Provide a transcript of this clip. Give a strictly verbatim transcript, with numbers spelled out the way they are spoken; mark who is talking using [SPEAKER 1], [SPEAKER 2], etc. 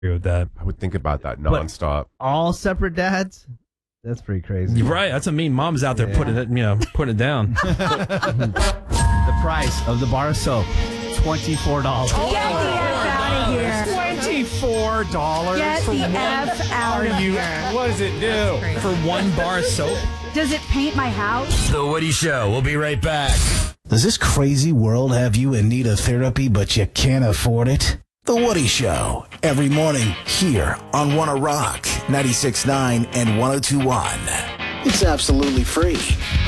[SPEAKER 1] agree with that.
[SPEAKER 2] I would think about that nonstop.
[SPEAKER 3] All separate dads? That's pretty crazy.
[SPEAKER 1] You're right. That's what mean mom's out there
[SPEAKER 3] Yeah.
[SPEAKER 1] putting it, you know, putting it down.
[SPEAKER 3] The price of the bar of soap, twenty-four dollars.
[SPEAKER 4] Get the F out of here.
[SPEAKER 5] twenty-four dollars
[SPEAKER 4] Get
[SPEAKER 5] for
[SPEAKER 4] the
[SPEAKER 5] one?
[SPEAKER 4] F out of
[SPEAKER 5] Are you?
[SPEAKER 4] here.
[SPEAKER 5] What does it do?
[SPEAKER 1] For one bar of soap?
[SPEAKER 4] Does it paint my house?
[SPEAKER 6] The Woody Show. We'll be right back.
[SPEAKER 7] Does this crazy world have you in need of therapy, but you can't afford it? The Woody Show, every morning here on Wanna Rock, ninety-six point nine and one oh two point one. It's absolutely free.